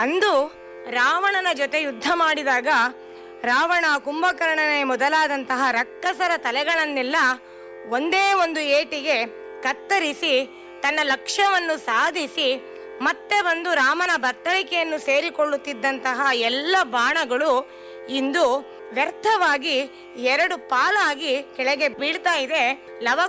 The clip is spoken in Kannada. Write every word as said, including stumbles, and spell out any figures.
ಅಂದು ರಾವಣನ ಜೊತೆ ಯುದ್ಧ ಮಾಡಿದಾಗ ರಾವಣ, ಕುಂಭಕರ್ಣನೆ ಮೊದಲಾದಂತಹ ರಕ್ಕಸರ ತಲೆಗಳನ್ನೆಲ್ಲ ಒಂದೇ ಒಂದು ಏಟಿಗೆ ಕತ್ತರಿಸಿ ತನ್ನ ಲಕ್ಷ್ಯವನ್ನು ಸಾಧಿಸಿ ಮತ್ತೆ ಬಂದು ರಾಮನ ಬತ್ತಳಿಕೆಯನ್ನು ಸೇರಿಕೊಳ್ಳುತ್ತಿದ್ದಂತಹ ಎಲ್ಲ ಬಾಣಗಳು ಇಂದು ವ್ಯರ್ಥವಾಗಿ ಎರಡು ಪಾಲಾಗಿ ಕೆಳಗೆ ಬೀಳ್ತಾ ಇದೆ. ಲವ